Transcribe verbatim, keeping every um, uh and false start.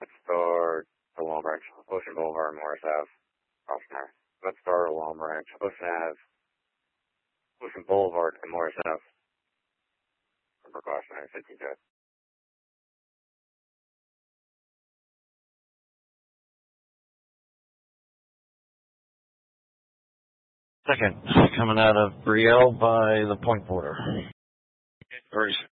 Let's start the Long Branch, Ocean Boulevard, Morris Ave, Crossmar. Let's start the Long Branch, Ocean Ave, Ocean Boulevard, and Morris Ave. For precautionary safety jet. Second, coming out of Brielle by the point border. Very